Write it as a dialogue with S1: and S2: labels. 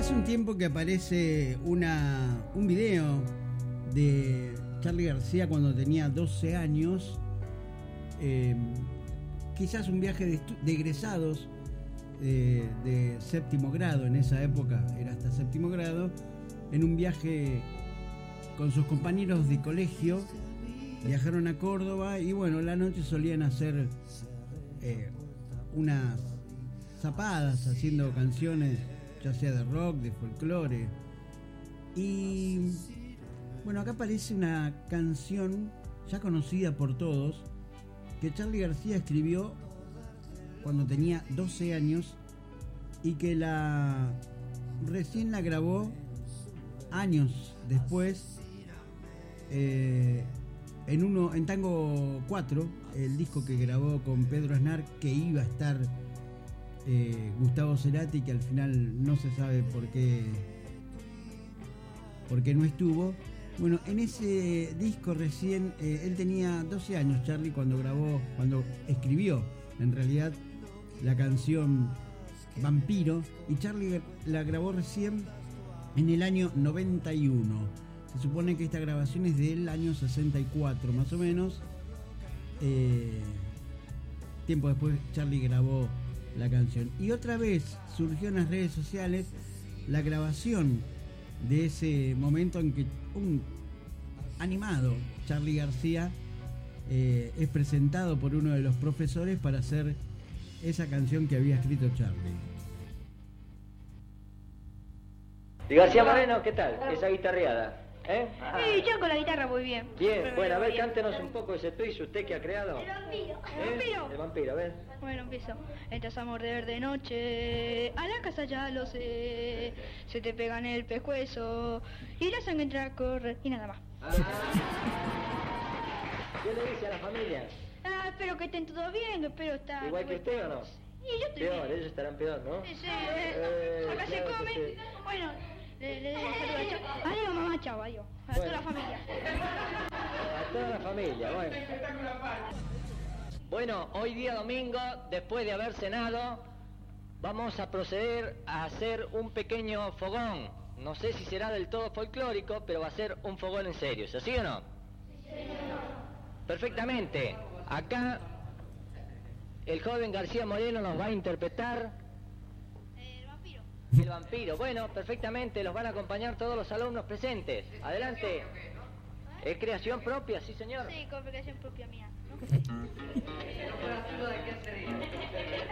S1: Hace un tiempo que aparece un video de Charly García cuando tenía 12 años, quizás un viaje de egresados de séptimo grado, en esa época era hasta séptimo grado, en un viaje con sus compañeros de colegio, viajaron a Córdoba y bueno, la noche solían hacer unas zapadas haciendo canciones, ya sea de rock, de folclore. Y bueno, acá aparece una canción ya conocida por todos que Charly García escribió cuando tenía 12 años y que recién la grabó años después en Tango 4, el disco que grabó con Pedro Aznar, que iba a estar Gustavo Cerati, que al final no se sabe por qué no estuvo. Bueno, en ese disco recién él tenía 12 años, Charly, cuando escribió en realidad la canción Vampiro, y Charly la grabó recién en el año 91. Se supone que esta grabación es del año 64 más o menos. Tiempo después Charly grabó la canción y otra vez surgió en las redes sociales la grabación de ese momento en que un animado Charly García es presentado por uno de los profesores para hacer esa canción que había escrito Charly.
S2: Y García Moreno, ¿qué tal? Esa guitarreada, ¿eh?
S3: Sí, yo con la guitarra muy bien.
S2: Bien, bueno, a ver, cántenos un poco ese twist, usted que ha creado.
S3: El vampiro.
S2: ¿Eh?
S3: El vampiro.
S2: El vampiro, a ver.
S3: Bueno, empiezo. Entras a morder de noche, a la casa ya lo sé, se te pega en el pescuezo y la sangre entra a correr y nada más.
S2: ¿Qué le dice a la familia?
S3: Espero que estén todos bien, espero estar...
S2: ¿Igual que usted o no?
S3: Y yo estoy
S2: Peor,
S3: bien.
S2: ellos estarán peor, ¿no?
S3: Sí, acá se
S2: claro
S3: come.
S2: que sí.
S3: Bueno, le digo saludos, chao. Adiós, mamá, chao, adiós. A toda la familia.
S2: A toda la familia, bueno. Bueno, hoy día domingo, después de haber cenado, vamos a proceder a hacer un pequeño fogón. No sé si será del todo folclórico, pero va a ser un fogón en serio. ¿Es así o no? Perfectamente. Acá el joven García Moreno nos va a interpretar
S3: El vampiro.
S2: el vampiro. Bueno, perfectamente, los van a acompañar todos los alumnos presentes. Adelante. ¿Es creación propia? Sí, señor.
S3: Sí, con creación propia mía, ¿no?